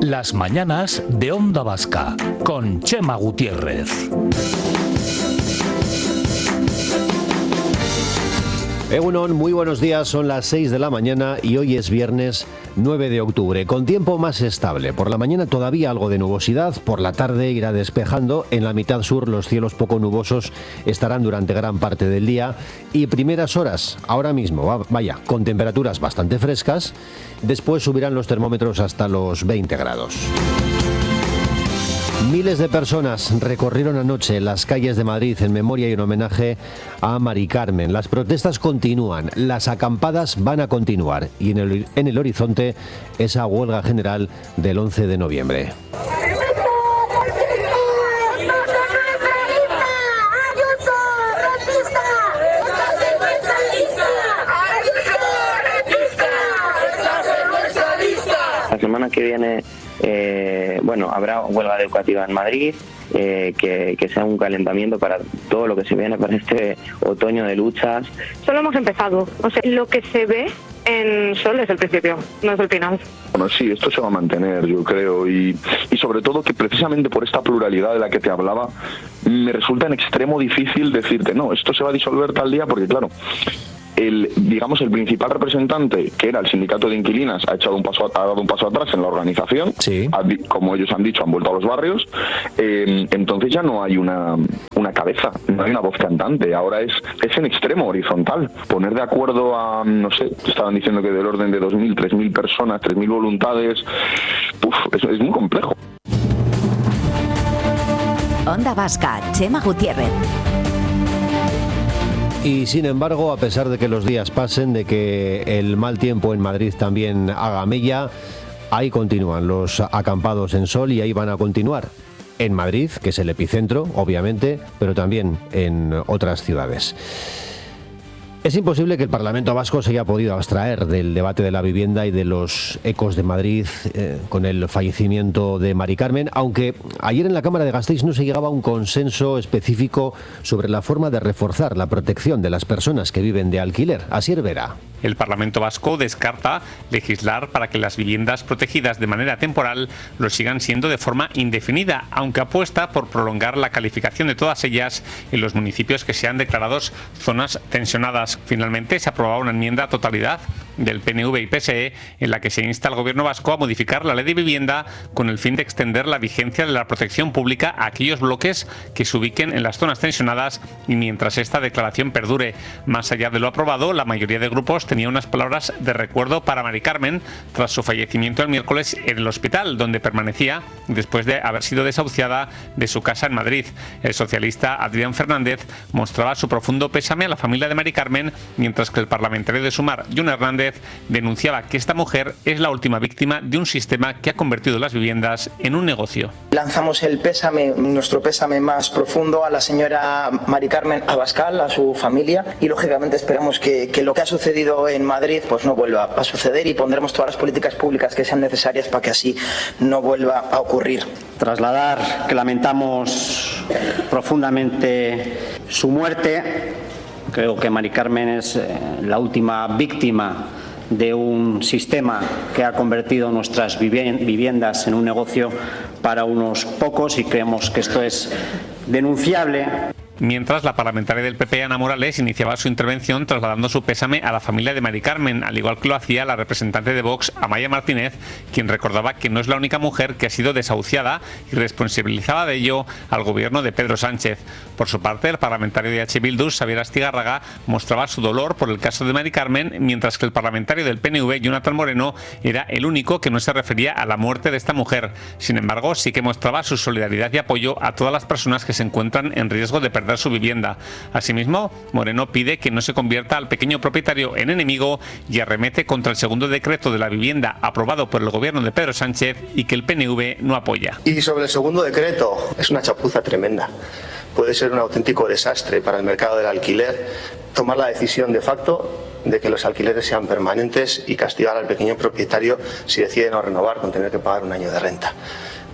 Las mañanas de Onda Vasca con Chema Gutiérrez. Egunon, muy buenos días, son las 6 de la mañana y hoy es viernes 9 de octubre, con tiempo más estable. Por la mañana todavía algo de nubosidad, por la tarde irá despejando. En la mitad sur los cielos poco nubosos estarán durante gran parte del día y primeras horas, ahora mismo, con temperaturas bastante frescas. Después subirán los termómetros hasta los 20 grados. Miles de personas recorrieron anoche las calles de Madrid en memoria y en homenaje a Mari Carmen. Las protestas continúan, las acampadas van a continuar y en el horizonte esa huelga general del 11 de noviembre. La semana que viene habrá huelga educativa en Madrid, que sea un calentamiento para todo lo que se viene para este otoño de luchas. Solo hemos empezado, lo que se ve en Sol es el principio, no es el final. Bueno, sí, esto se va a mantener, yo creo, y sobre todo que precisamente por esta pluralidad de la que te hablaba, me resulta en extremo difícil decirte, no, esto se va a disolver tal día, porque claro, el principal representante, que era el sindicato de inquilinas, ha dado un paso atrás en la organización. Sí. Como ellos han dicho, han vuelto a los barrios. Entonces ya no hay una cabeza, no hay una voz cantante. Ahora es en extremo horizontal. Poner de acuerdo a, no sé, estaban diciendo que del orden de 2.000, 3.000 personas, 3.000 voluntades, es muy complejo. Onda Vasca, Chema Gutiérrez. Y sin embargo, a pesar de que los días pasen, de que el mal tiempo en Madrid también haga mella, ahí continúan los acampados en Sol y ahí van a continuar. En Madrid, que es el epicentro, obviamente, pero también en otras ciudades. Es imposible que el Parlamento vasco se haya podido abstraer del debate de la vivienda y de los ecos de Madrid con el fallecimiento de Mari Carmen, aunque ayer en la Cámara de Gasteiz no se llegaba a un consenso específico sobre la forma de reforzar la protección de las personas que viven de alquiler. Asier Vera. El Parlamento vasco descarta legislar para que las viviendas protegidas de manera temporal lo sigan siendo de forma indefinida, aunque apuesta por prolongar la calificación de todas ellas en los municipios que sean declarados zonas tensionadas. Finalmente se aprobaba una enmienda a totalidad del PNV y PSE en la que se insta al Gobierno vasco a modificar la ley de vivienda con el fin de extender la vigencia de la protección pública a aquellos bloques que se ubiquen en las zonas tensionadas y mientras esta declaración perdure. Más allá de lo aprobado, la mayoría de grupos tenía unas palabras de recuerdo para Mari Carmen tras su fallecimiento el miércoles en el hospital, donde permanecía después de haber sido desahuciada de su casa en Madrid. El socialista Adrián Fernández mostraba su profundo pésame a la familia de Mari Carmen, mientras que el parlamentario de Sumar, Jon Hernández, denunciaba que esta mujer es la última víctima de un sistema que ha convertido las viviendas en un negocio. Lanzamos nuestro pésame más profundo a la señora Mari Carmen Abascal, a su familia, y lógicamente esperamos que lo que ha sucedido en Madrid pues no vuelva a suceder y pondremos todas las políticas públicas que sean necesarias para que así no vuelva a ocurrir. Trasladar que lamentamos profundamente su muerte. Creo que Mari Carmen es la última víctima de un sistema que ha convertido nuestras viviendas en un negocio para unos pocos y creemos que esto es denunciable. Mientras, la parlamentaria del PP, Ana Morales, iniciaba su intervención trasladando su pésame a la familia de Mari Carmen, al igual que lo hacía la representante de Vox, Amaia Martínez, quien recordaba que no es la única mujer que ha sido desahuciada y responsabilizaba de ello al gobierno de Pedro Sánchez. Por su parte, el parlamentario de H. Bildu, Xabier Astigarraga, mostraba su dolor por el caso de Mari Carmen, mientras que el parlamentario del PNV, Jonathan Moreno, era el único que no se refería a la muerte de esta mujer. Sin embargo, sí que mostraba su solidaridad y apoyo a todas las personas que se encuentran en riesgo de perder su vivienda. Asimismo, Moreno pide que no se convierta al pequeño propietario en enemigo y arremete contra el segundo decreto de la vivienda aprobado por el gobierno de Pedro Sánchez y que el PNV no apoya. Y sobre el segundo decreto, es una chapuza tremenda. Puede ser un auténtico desastre para el mercado del alquiler tomar la decisión de facto de que los alquileres sean permanentes y castigar al pequeño propietario si decide no renovar con tener que pagar un año de renta.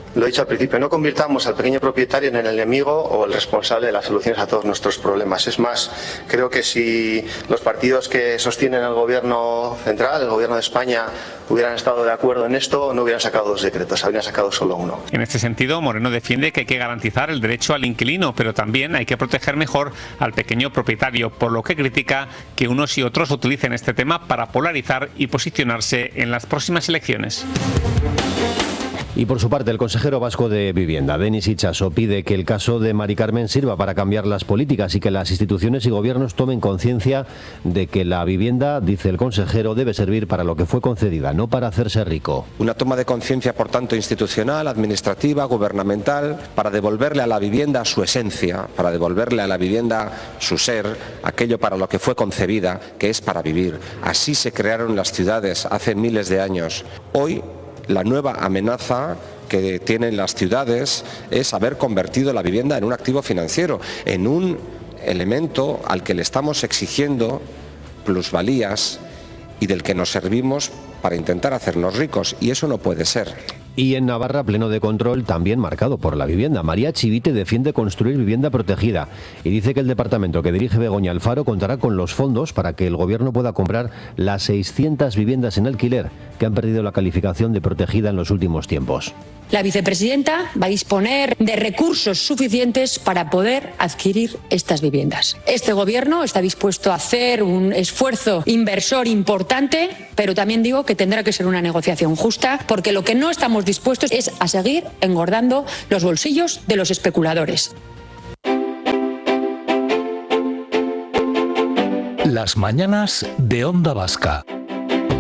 Lo he dicho al principio, no convirtamos al pequeño propietario en el enemigo o el responsable de las soluciones a todos nuestros problemas. Es más, creo que si los partidos que sostienen el gobierno central, el gobierno de España, hubieran estado de acuerdo en esto, no hubieran sacado 2 decretos, habrían sacado solo uno. En este sentido, Moreno defiende que hay que garantizar el derecho al inquilino, pero también hay que proteger mejor al pequeño propietario, por lo que critica que unos y otros utilicen este tema para polarizar y posicionarse en las próximas elecciones. Y por su parte, el consejero vasco de Vivienda, Denis Itxaso, pide que el caso de Mari Carmen sirva para cambiar las políticas y que las instituciones y gobiernos tomen conciencia de que la vivienda, dice el consejero, debe servir para lo que fue concedida, no para hacerse rico. Una toma de conciencia, por tanto, institucional, administrativa, gubernamental, para devolverle a la vivienda su esencia, para devolverle a la vivienda su ser, aquello para lo que fue concebida, que es para vivir. Así se crearon las ciudades hace miles de años. Hoy, la nueva amenaza que tienen las ciudades es haber convertido la vivienda en un activo financiero, en un elemento al que le estamos exigiendo plusvalías y del que nos servimos para intentar hacernos ricos, y eso no puede ser. Y en Navarra, pleno de control, también marcado por la vivienda. María Chivite defiende construir vivienda protegida y dice que el departamento que dirige Begoña Alfaro contará con los fondos para que el gobierno pueda comprar las 600 viviendas en alquiler que han perdido la calificación de protegida en los últimos tiempos. La vicepresidenta va a disponer de recursos suficientes para poder adquirir estas viviendas. Este gobierno está dispuesto a hacer un esfuerzo inversor importante, pero también digo que tendrá que ser una negociación justa, porque lo que no estamos dispuestos es a seguir engordando los bolsillos de los especuladores. Las mañanas de Onda Vasca.